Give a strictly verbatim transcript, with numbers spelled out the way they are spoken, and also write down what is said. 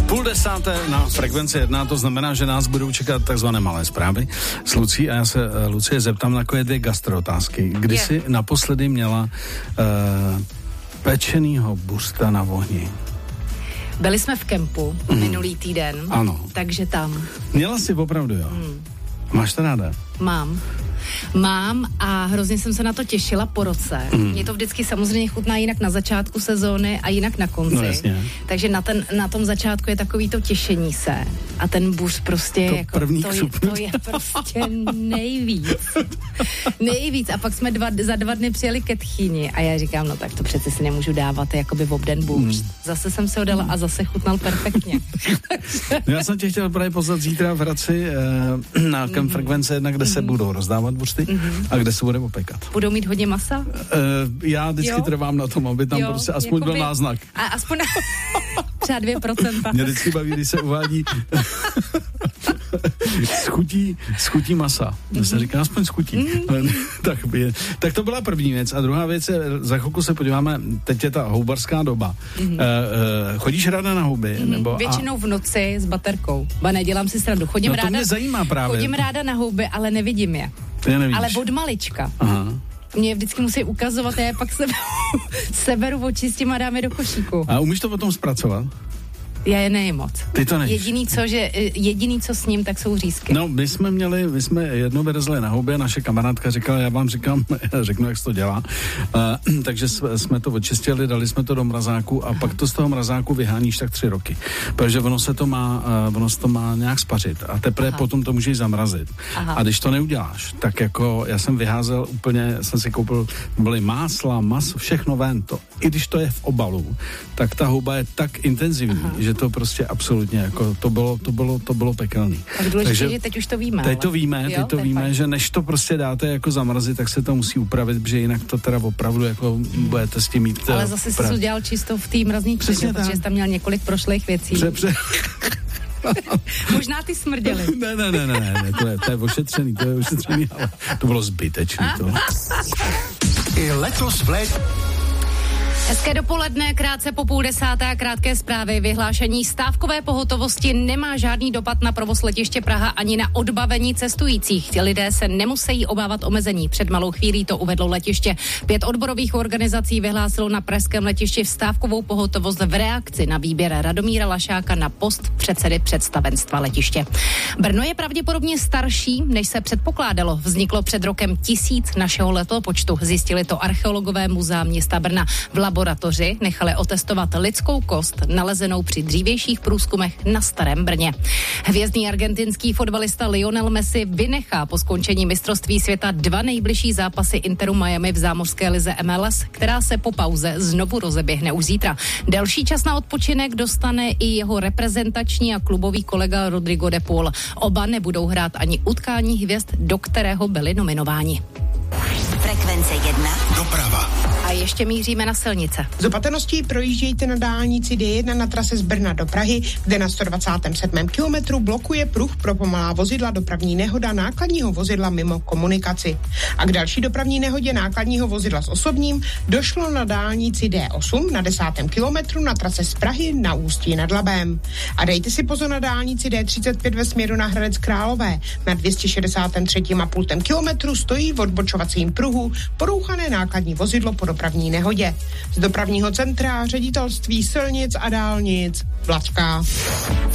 Půl desáté na frekvenci jedna, to znamená, že nás budou čekat takzvané malé zprávy s Lucí a já se uh, Lucie zeptám na takové dvě gastrootázky. Kdy Je. jsi naposledy měla uh, pečenýho bursta na ohni? Byli jsme v kempu mm. minulý týden. Ano. Takže tam. Měla jsi opravdu, jo? Mm. Máš to ráda? Mám. Mám a hrozně jsem se na to těšila po roce. Mm. Mně to vždycky samozřejmě chutná jinak na začátku sezóny a jinak na konci. No jasně. Takže na, ten, na tom začátku je takový to těšení se. A ten buř prostě to jako, první to, je, to je prostě nejvíc. Nejvíc. A pak jsme dva, za dva dny přijeli ke tchýni a já říkám, no tak to přeci si nemůžu dávat jakoby v obden buř. Mm. Zase jsem se ho dala a zase chutnal perfektně. No já jsem tě chtěl právě pozvat zítra v Hradci eh, na Camp Frekvence jedna, kde mm. se budou rozdávat buřty mm-hmm. a kde se bude opékat. Budou mít hodně masa? Eh, já vždycky jo? trvám na tom, aby tam jo, prostě aspoň byl náznak. A aspoň třeba dvě procenta. Mě vždycky baví, když se uvádí schutí, schutí masa. To se říká aspoň schutí. Mm. tak, je, tak to byla první věc. A druhá věc je, za chvilku se podíváme, teď je ta houbarská doba. Mm. Uh, uh, chodíš ráda na houby? Mm. Nebo, Většinou a... v noci s baterkou. Ba nedělám si srandu. Chodím no to ráda, mě zajímá právě. Chodím ráda na houby, ale nevidím je. Ale od malička. Aha. Mě vždycky musí ukazovat a já pak seberu, seberu očistím a dám je do košíku. A umíš to potom zpracovat? Já je nejím moc. Ty to nevíš. Jediný co, že, jediný, co s ním, tak jsou řízky. No, my jsme měli, my jsme jednou vyrezli na houby a naše kamarádka říkala, já vám říkám, já řeknu, jak se to dělá. Uh, takže jsme to očistili, dali jsme to do mrazáku a Aha. pak to z toho mrazáku vyháníš tak tři roky. Protože ono se to má, uh, ono se to má nějak spařit a teprve Aha. potom to můžeš zamrazit. Aha. A když to neuděláš, tak jako já jsem vyházel úplně, jsem si koupil, byly másla, maso, všechno ven. To, i když to je v obalu, tak ta houba je tak intenzivní, Aha. že to prostě absolutně, jako to bylo, to bylo, to bylo pekelný. Tak důležitě, Takže že teď už to víme. Teď to víme, jo, teď to víme, fajn. Že než to prostě dáte jako zamrazit, tak se to musí upravit, protože jinak to teda opravdu jako budete s tím mít. Ale zase jsi to udělal čisto v té mrazničce, protože jsi tam měl několik prošlých věcí. Pře, pře. Možná ty smrděly. Ne, ne, ne, ne, ne, to je, to je ošetřený, to je ošetřený, ale to bylo zbytečný. To. I letos v létě. Hezké dopoledne, krátce po půl desáté a krátké zprávy. Vyhlášení stávkové pohotovosti nemá žádný dopad na provoz letiště Praha ani na odbavení cestujících. Lidé se nemusí obávat omezení. Před malou chvílí to uvedlo letiště. Pět odborových organizací vyhlásilo na pražském letišti stávkovou pohotovost v reakci na výběr Radomíra Lašáka na post předsedy představenstva letiště. Brno je pravděpodobně starší, než se předpokládalo. Vzniklo před rokem tisíc našeho letopočtu. Zjistili to archeologové muzea města Brna. V laboratoři nechali otestovat lidskou kost nalezenou při dřívějších průzkumech na Starém Brně. Hvězdný argentinský fotbalista Lionel Messi vynechá po skončení mistrovství světa dva nejbližší zápasy Interu Miami v zámořské lize M L S, která se po pauze znovu rozeběhne už zítra. Delší čas na odpočinek dostane i jeho reprezentační a klubový kolega Rodrigo de Paul. Oba nebudou hrát ani utkání hvězd, do kterého byli nominováni. Frekvence jedna. Doprava. A ještě míříme na silnice. Z opatrností projíždějte na dálnici D jedna na trase z Brna do Prahy, kde na sto dvacátém sedmém kilometru blokuje pruh pro pomalá vozidla dopravní nehoda nákladního vozidla mimo komunikaci. A k další dopravní nehodě nákladního vozidla s osobním došlo na dálnici D osm na desátém kilometru na trase z Prahy na Ústí nad Labem. A dejte si pozor na dálnici D třicet pět ve směru na Hradec Králové. Na dvě stě šedesát tři a půl kilometru stojí v odbočovacím pruhu porouchané nákladní vozidlo po dopravní nehodě. Z dopravního centra Ředitelství silnic a dálnic Vlacka.